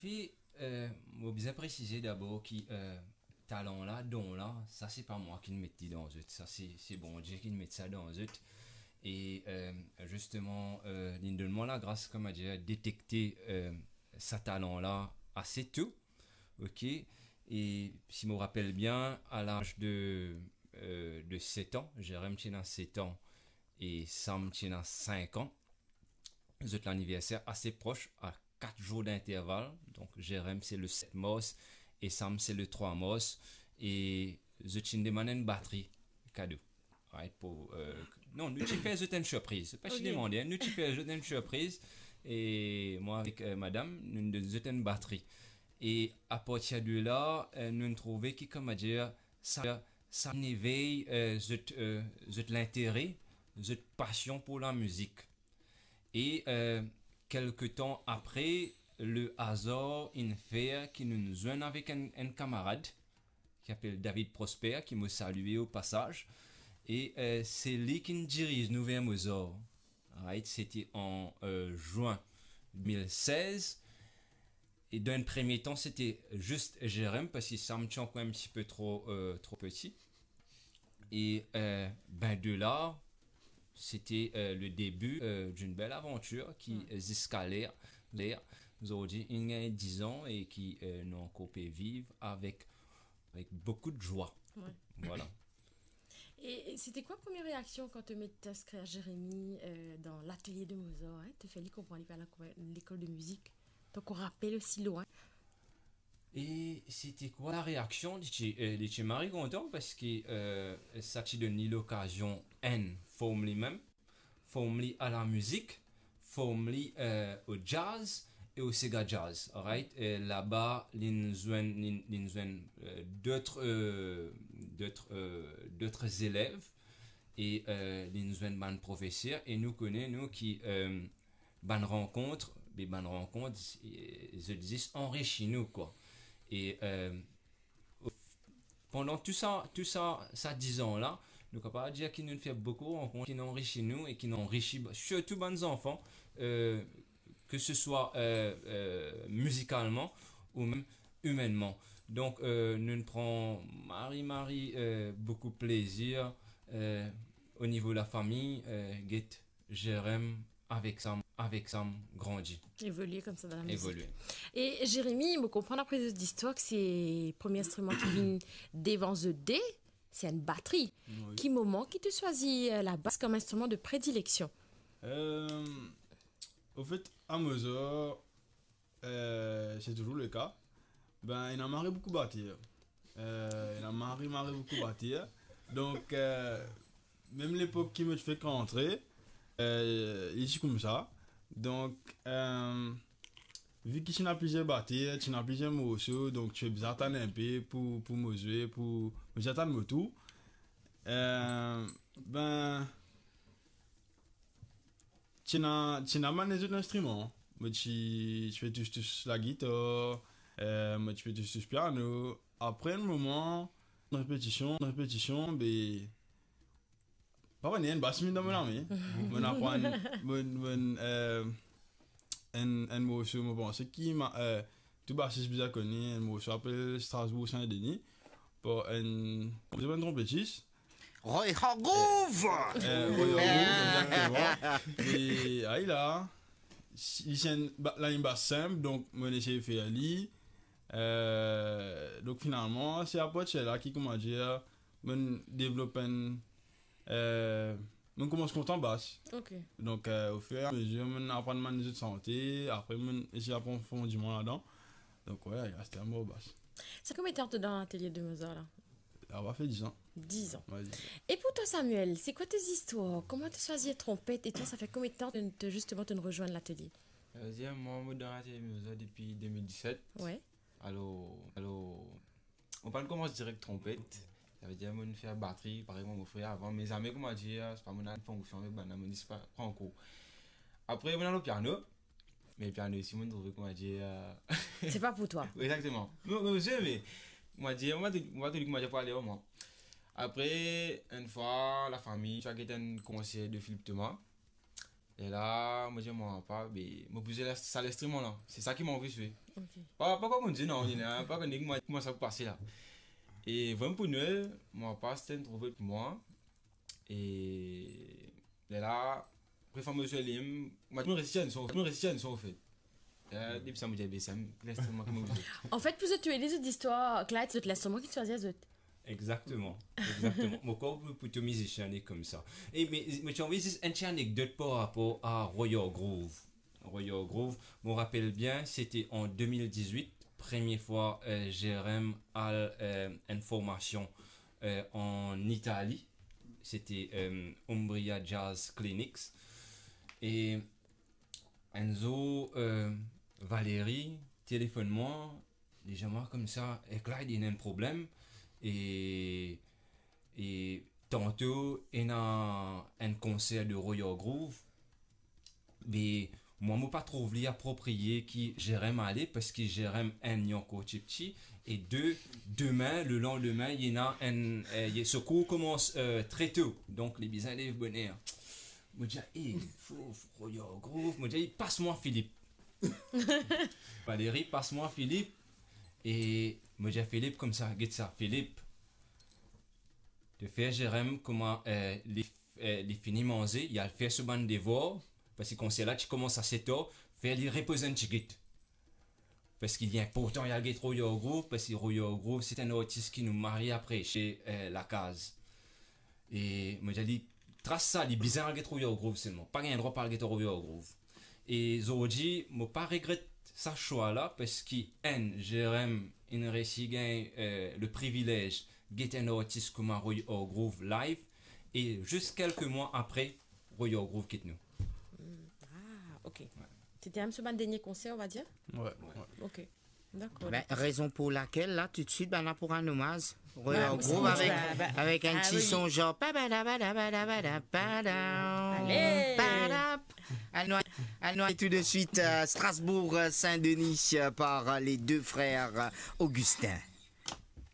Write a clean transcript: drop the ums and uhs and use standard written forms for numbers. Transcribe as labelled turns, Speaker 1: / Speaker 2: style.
Speaker 1: Puis, moi, bien préciser d'abord que talent là, don là, ça c'est pas moi qui le mette dans eux, ça c'est bon Dieu qui le met ça dans eux. Et justement, il donne-moi la grâce, comme à dire, détecter sa talent là assez tôt, ok. Et si je me rappelle bien, à l'âge de 7 ans, Jérém tient 7 ans et Sam tient 5 ans. Vous êtes l'anniversaire assez proche, à 4 jours d'intervalle. Donc, Jérém, c'est le 7 mars et Sam, c'est le 3 mars. Et vous êtes une batterie cadeau. Right, non, nous tu fais une surprise. C'est pas si
Speaker 2: Ok.
Speaker 1: demandé. Nous tu fais une surprise. Et moi, avec madame, nous avons une batterie. Et à partir de là, nous avons trouvé que, comment dire, ça éveille l'intérêt, cette passion pour la musique. Et quelque temps après, le hasard in fait qui nous joint avec un camarade qui s'appelle David Prosper, qui m'a salué au passage. Et c'est lui qui nous dirige nous vers Mozart. Right? C'était en juin 2016. Et d'un premier temps, c'était juste Jérém, parce que ça me tient quand même un petit peu trop petit. Et ben de là, c'était le début d'une belle aventure qui escalait l'air. Nous avons dit il y a 10 ans et qui nous ont coupé vivre avec beaucoup de joie.
Speaker 2: Ouais.
Speaker 1: Voilà.
Speaker 2: Et c'était quoi la première réaction quand tu mets inscrit Jérémy dans l'atelier de Mozart, hein? Tu fais lui comprendre à l'école de musique. Donc on rappelle aussi loin.
Speaker 1: Et c'était quoi la réaction de chez Marie content parce que ça te donne l'occasion N former même former à la musique former au jazz et au Sega Jazz, alright. Et là-bas l'inzuen d'autres élèves et l'inzuen ban professeurs et nous connaissons nous qui ban rencontre des ban rencontres je dis enrichis nous quoi. Et pendant ça 10 ans là, nous sommes capables de dire qu'il nous fait beaucoup de rencontres qui nous enrichissent nous et qui nous enrichissent surtout les enfants, que ce soit musicalement ou même humainement. Donc, nous prenons Marie beaucoup plaisir au niveau de la famille, Get Jérém avec Sam grandit,
Speaker 2: Évoluer comme ça dans la musique.
Speaker 1: évoluer.
Speaker 2: Et Jérémy, me comprend après l'histoire que c'est le premier instrument qui vient devant The D, c'est une batterie.
Speaker 3: Oui.
Speaker 2: Qui moment qui te choisit la basse comme instrument de prédilection?
Speaker 3: Euh, Au fait, à mesure, c'est toujours le cas. Ben, il a marré beaucoup bâtir. Il a marré beaucoup bâtir. Donc, même l'époque qui me fait rentrer, il est comme ça. Donc, vu que tu n'as plusieurs bâtir, tu n'as plusieurs morceaux, donc tu es besoin d'attendre un peu pour me jouer, pour j'attends tout. Ben, tu n'as pas les autres instruments. Mais tu fais tous la guitare, mais tu fais tous le piano. Après un moment, répétition, ben, pas vraiment une basse mine dans mon ami. On apprend un morceau, je pense, qui m'a, tout bassiste bien connu, un morceau appelé Strasbourg Saint-Denis, pour un trompettiste.
Speaker 4: Roy Hargrove.
Speaker 3: Exactement. Et ah, il a une basse simple, donc mon essai fait ali. Donc finalement, c'est après là qui comment dire, mon développe un, on commence content basse.
Speaker 2: Ok.
Speaker 3: Donc au fur et à mesure, on apprend des autres santé, après on essaie d'approfondir là-dedans. Donc ouais, il reste un mot basse.
Speaker 2: C'est combien de temps dans l'atelier de Mozart là?
Speaker 3: On va faire 10 ans.
Speaker 2: 10 ans.
Speaker 3: Ouais, 10 ans.
Speaker 2: Et pour toi Samuel, c'est quoi tes histoires? Comment tu choisis la trompette? Et toi, ça fait combien de temps que justement tu nous rejoindre l'atelier?
Speaker 5: Moi, je suis dans l'atelier Mimosa depuis 2017.
Speaker 2: Ouais.
Speaker 5: Alors, on parle comment direct trompette. Ça veut dire, je fais batterie, par exemple, mon frère avant. Mes amis, comment dire, c'est pas mon fonction, mais je dis, c'est pas en cours. Après, on a le piano. Mais le piano, si on trouve, comment dire.
Speaker 2: C'est pas pour toi.
Speaker 5: Exactement. Mais moi, te dire, pour aller au moins. Après, une fois, la famille, tu as été un conseiller de Philippe Thomas. Et là, moi, je dis, mon papa, mais me poser ça l'instrument là. C'est ça qui m'a envie de jouer.
Speaker 2: Ok.
Speaker 5: Pas comme on dit, non, il n'y a pas que comment ça peut passer là. Et vraiment pour Noël, mon papa, c'était une trouvaille pour moi. Et là, après, monsieur Lim, moi, je me résistais à une son, en fait. Depuis ça, je me dis, c'est l'instrument qui m'a envie de jouer.
Speaker 2: En fait, plus tu es les autres histoires, Clyde, c'est l'instrument qui choisit les autres.
Speaker 1: Exactement. Mon corps peut plutôt musicien comme ça. Et mais tu as envie une anecdote par rapport à Royal Grove. Royal Grove, je me rappelle bien, c'était en 2018, première fois Jérém a une formation en Italie. C'était Umbria Jazz Clinics. Et Enzo, Valérie, téléphone-moi, déjà moi comme ça, et Clyde, il y a un problème. Et tantôt, il y a un concert de Royal Grove. Mais moi, je ne pas trop approprié qui Jérém aller parce que Jérém un yonko chipchi. Et demain, le lendemain, il y a ce cours commence très tôt. Donc, les bisons élèves bonheur. Je me dis, il faut Royal Grove. Je me dis, passe-moi Philippe. Valérie, passe-moi Philippe. Et je me dis à Philippe comme ça, regarde ça, Philippe. De faire Jérém comment les finir manger, il a fait ce ban de devoir. Parce que quand c'est là, tu commences à 7 heures, faire les reposer un petit peu. Parce qu'il est important, il y a le Royal Grove, parce que Royal Grove, c'est un artiste qui nous marie après chez La Case. Et moi j'ai dit, trace ça, il est bizarre le Royal Grove seulement. Pas un droit par le Royal Grove. Et Zordi, je ne pas regrette ce choix-là, parce qu'il Jérém, il réussit le privilège d'être un artiste comme Royal Grove live. Et juste quelques mois après, Royal Grove quitte nous.
Speaker 2: Ok. C'était un peu mon dernier concert, on va dire.
Speaker 3: Ouais.
Speaker 2: Ok. D'accord.
Speaker 4: Ben, raison pour laquelle, là, tout de suite, ben, là, pour un hommage. Royal
Speaker 2: Ouais,
Speaker 4: Grove
Speaker 2: c'est-
Speaker 4: avec un
Speaker 2: Ah
Speaker 4: petit
Speaker 2: oui.
Speaker 4: son genre.
Speaker 2: Allez.
Speaker 4: Allons tout de suite à Strasbourg, Saint-Denis par les deux frères Augustin.